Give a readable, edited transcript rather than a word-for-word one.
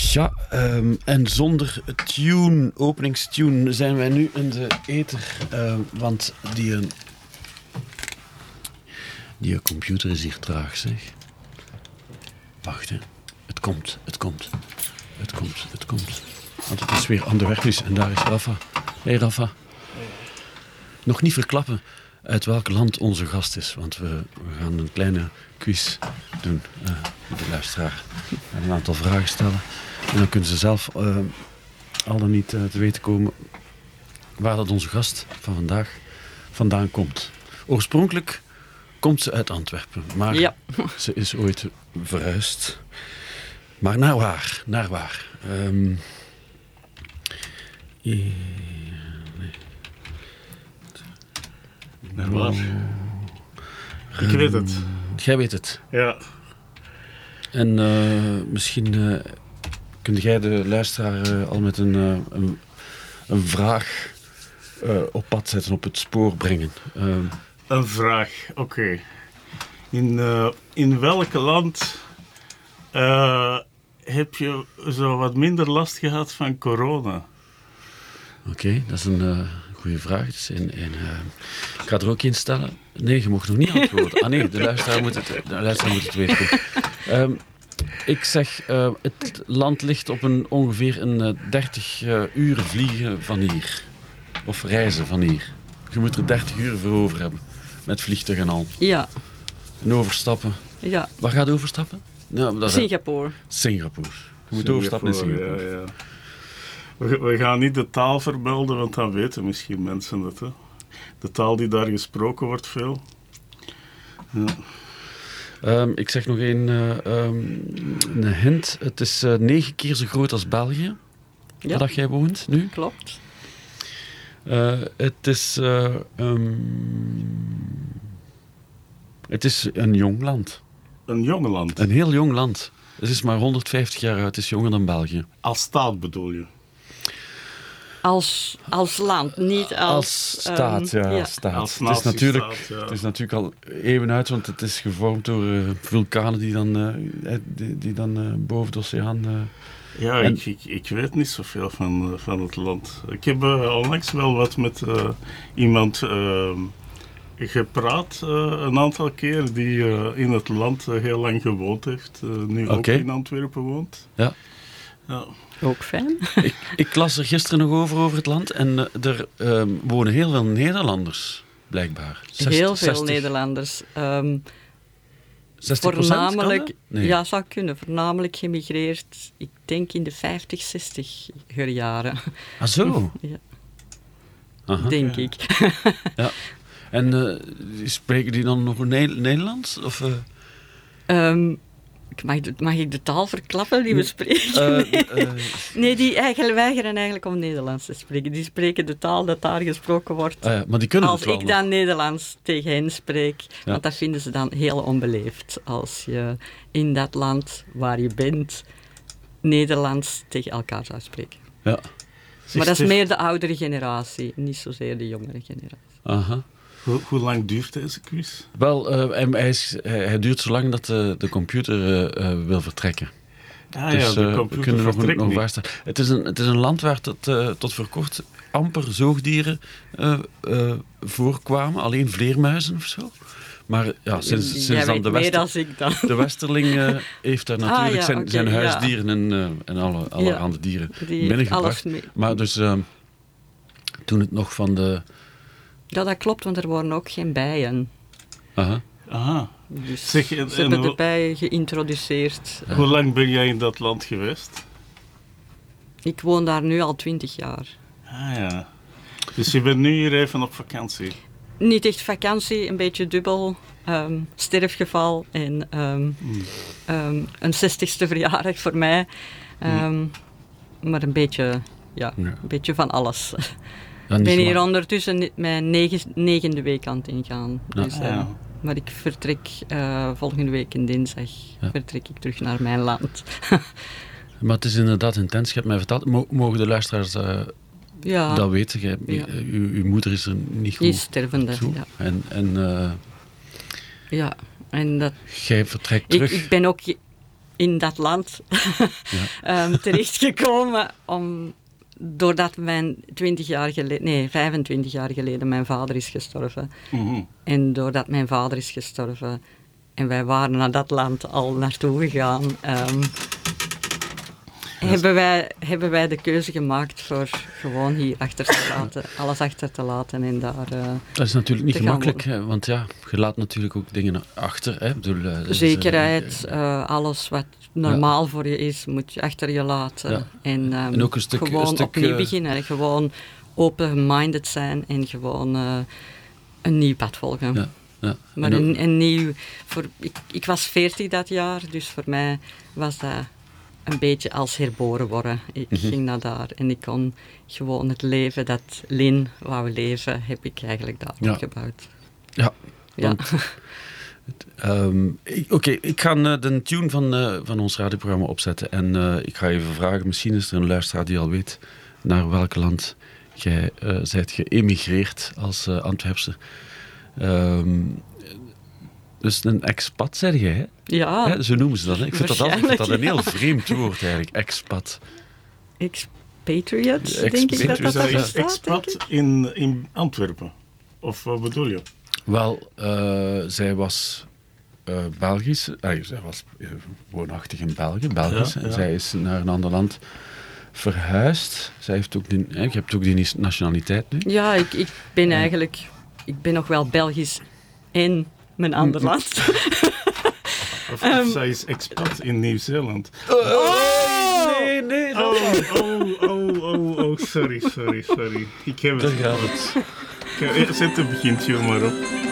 Ja, en zonder openingstune, zijn wij nu in de ether. Want die computer is hier traag, zeg. Wacht, hè. Het komt. Want het is weer aan de werkjes en daar is Rafa. Hey Rafa. Nog niet verklappen uit welk land onze gast is, want we gaan een kleine quiz doen met de luisteraar. En een aantal vragen stellen. En dan kunnen ze zelf al dan niet te weten komen waar dat onze gast van vandaag vandaan komt. Oorspronkelijk komt ze uit Antwerpen, maar ze is ooit verhuisd. Maar naar waar? Naar waar? Ik weet het. Jij weet het. Ja. En misschien kun jij de luisteraar al met een vraag op pad zetten, op het spoor brengen. Een vraag, oké. In welk land heb je zo wat minder last gehad van corona? Oké, dat is een goede vraag. Dus ik ga er ook in stellen. Nee, je mag nog niet antwoorden. Ah nee, de luisteraar moet het weten. Ik zeg, het land ligt op ongeveer een 30 uur vliegen van hier. Of reizen van hier. Je moet er 30 uur voor over hebben. Met vliegtuig en al. Ja. En overstappen. Ja. Waar gaat je overstappen? Ja, Singapore. Singapore. Je moet overstappen in Singapore. Ja. We gaan niet de taal vermelden, want dan weten misschien mensen het. Hè? De taal die daar gesproken wordt veel. Ja. Ik zeg nog een hint. Het is 9 keer zo groot als België. Ja. Waar jij woont nu. Klopt. Het is een jong land. Een jong land? Een heel jong land. Het is maar 150 jaar oud. Het is jonger dan België. Als staat bedoel je? Als land, niet als staat, ja. Staat. Als het is staat, natuurlijk al eeuwen uit, want het is gevormd door vulkanen die dan boven de oceaan... Ik weet niet zoveel van het land. Ik heb onlangs wel wat met iemand gepraat, een aantal keer, die in het land heel lang gewoond heeft. Nu ook in Antwerpen woont. Ja. Ook fijn. Ik las er gisteren nog over het land en er wonen heel veel Nederlanders, blijkbaar. Heel veel Nederlanders. 60% voornamelijk, nee. Ja, zou kunnen. Voornamelijk gemigreerd, ik denk in de 50, 60 jaren. Ah, zo? Ja. Aha. Denk ik. Ja. En spreken die dan nog Nederlands? Of, Mag ik de taal verklappen die we spreken? Nee, die weigeren eigenlijk om Nederlands te spreken. Die spreken de taal dat daar gesproken wordt. Maar die kunnen als ik dan Nederlands tegen hen spreek, want dat vinden ze dan heel onbeleefd. Als je in dat land waar je bent Nederlands tegen elkaar zou spreken. Ja. Maar dat is meer de oudere generatie, niet zozeer de jongere generatie. Aha. Hoe lang duurt deze quiz? Wel, hij duurt zo lang dat de computer wil vertrekken. Dus de computer we kunnen vertrekt nog niet. vaststellen. Het is een land waar tot voor kort amper zoogdieren voorkwamen. Alleen vleermuizen of zo. Maar ja, sinds dan de Westerling heeft daar natuurlijk zijn huisdieren en allerhande dieren binnengebracht. Maar dus toen het nog van de... Ja, dat klopt, want er worden ook geen bijen. Aha. Dus ze hebben de bijen geïntroduceerd. Hoe lang ben jij in dat land geweest? Ik woon daar nu al 20 jaar. Ah ja. Dus je bent nu hier even op vakantie? Niet echt vakantie, een beetje dubbel. Sterfgeval en een 60ste verjaardag voor mij. Maar een beetje van alles. Ik ben hier ondertussen mijn negende week aan het ingaan. Dus, maar ik vertrek volgende week in dinsdag. Vertrek ik terug naar mijn land. Maar het is inderdaad intens. Je hebt mij verteld. Mogen de luisteraars dat weten? Uw moeder is er niet goed. Die is stervende, ja. En dat... Jij vertrekt terug. Ik ben ook in dat land terechtgekomen doordat 25 jaar geleden mijn vader is gestorven. Mhm. En doordat mijn vader is gestorven en wij waren naar dat land al naartoe gegaan, hebben wij de keuze gemaakt voor gewoon hier achter te laten, alles achter te laten en daar... Dat is natuurlijk niet te gaan gemakkelijk, hè, want ja, je laat natuurlijk ook dingen achter. Hè. Ik bedoel, dat is, Zekerheid, alles wat normaal voor je is, moet je achter je laten. Ja. En ook een stuk, gewoon opnieuw beginnen. Gewoon open-minded zijn en gewoon een nieuw pad volgen. Ja. Ja. Maar En ook- een nieuw... Ik was 40 dat jaar, dus voor mij was dat een beetje als herboren worden. Ik ging naar daar en ik kon gewoon het leven dat Lynn wou leven, heb ik eigenlijk daar Ja. opgebouwd. Ja, Ja. want Oké, ik ga de tune van ons radioprogramma opzetten. En ik ga even vragen, misschien is er een luisteraar die al weet naar welk land jij zijt geëmigreerd als Antwerpse. Dus een expat, zeg jij, hè? Ja, Hè, zo noemen ze dat. Hè? Ik vind dat een heel Waarschijnlijk, vreemd woord eigenlijk, expat. expatriate, Ex- denk ik dat Dus dat dat is bestaat, denk expat ik. in Antwerpen. Of wat bedoel je? Wel, zij was Belgisch. Zij was woonachtig in België, Belgisch. Ja, En ja. zij is naar een ander land verhuisd. Zij heeft ook je hebt ook die nationaliteit nu. Ja, ik ben eigenlijk... Ik ben nog wel Belgisch in mijn ander land. Of zij is expat in Nieuw-Zeeland. Nee, Oh, sorry. Ik heb daar het. gaat het. Zet de begintje maar op.